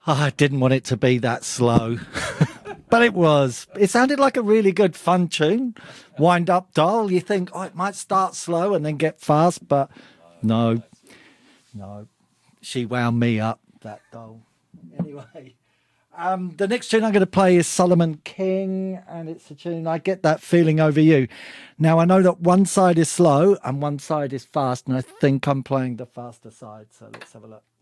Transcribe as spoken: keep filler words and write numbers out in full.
Oh, I didn't want it to be that slow. But it was. It sounded like a really good fun tune. Wind up dial. You think, oh, it might start slow and then get fast, but no. No. She wound me up, that doll. Anyway. Um, the next tune I'm going to play is Solomon King, and it's a tune, I Get That Feeling Over You. Now, I know that one side is slow and one side is fast, and I think I'm playing the faster side, so let's have a look.